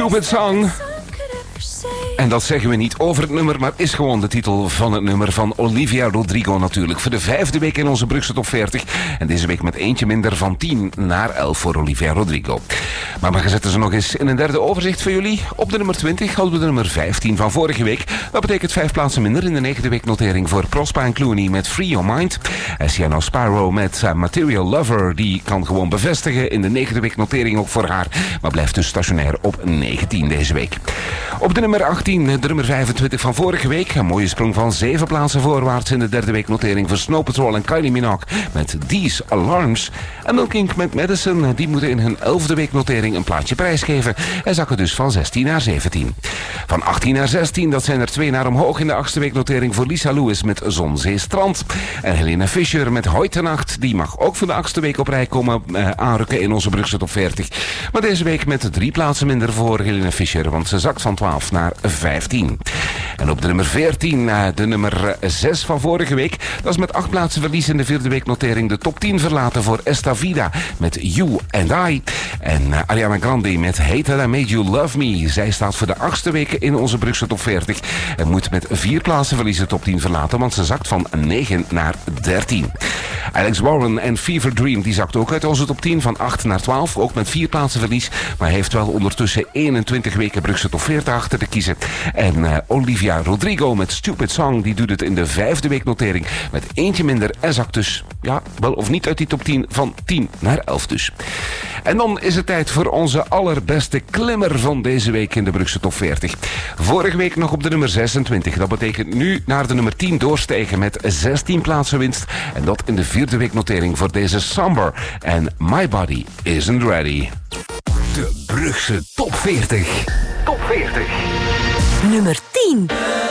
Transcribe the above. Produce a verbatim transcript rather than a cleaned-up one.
Stupid Song. En dat zeggen we niet over het nummer, maar is gewoon de titel van het nummer van Olivia Rodrigo natuurlijk. Voor de vijfde week in onze Brugse Top veertig. En deze week met eentje minder van tien naar elf voor Olivia Rodrigo. Maar we zetten ze nog eens in een derde overzicht voor jullie. Op de nummer twintig hadden we de nummer vijftien van vorige week. Dat betekent vijf plaatsen minder in de negende week notering voor Prospa en Clooney met Free Your Mind. Sienna Sparrow met uh, Material Lover. Die kan gewoon bevestigen in de negende week notering ook voor haar. Maar blijft dus stationair op negentien deze week. Op de nummer achttien, de nummer vijfentwintig van vorige week. Een mooie sprong van zeven plaatsen voorwaarts in de derde week notering voor Snow Patrol en Kylie Minogue met These Alarms. En dan King met Madison, die moeten in hun elfde week notering een plaatje prijsgeven. En zakken dus van zestien naar zeventien. Van achttien naar zestien, dat zijn er twee naar omhoog in de achtste week notering voor Lisa Lewis met Zon, Zee, Strand. En Helena Fischer met Hoytenacht, die mag ook voor de achtste week op rij komen uh, aanrukken in onze Brugse Top veertig. Maar deze week met drie plaatsen minder voor Helena Fischer, want ze zakt van twaalf naar vijftien. En op de nummer veertien, uh, de nummer zes van vorige week, dat is met acht plaatsen verlies in de vierde week notering de top tien verlaten voor Esta Vida met You and I. En uh, Ariana Grande met Hate That I Made You Love Me. Zij staat voor de achtste weken in onze Brugse Top veertig en moet met vier plaatsen verlies de top tien verlaten, want ze zakt van negen naar dertien. Alex Warren en Fever Dream, die zakt ook uit onze top tien van acht naar twaalf, ook met vier plaatsen verlies, maar heeft wel ondertussen eenentwintig weken Brugse Top veertig achter te kiezen. En uh, Olivia Rodrigo met Stupid Song, die doet het in de vijfde week notering met eentje minder en zakt dus, ja, wel of niet uit die top tien, van tien naar elf dus. En dan is het tijd voor onze allerbeste klimmer van deze week in de Brugse Top veertig. Vorige week nog op de nummer zesentwintig. Dat betekent nu naar de nummer tien doorstijgen met zestien plaatsen winst. En dat in de vierde week notering voor deze Somber en My Body Isn't Ready. De Brugse Top veertig. Top veertig. Nummer tien.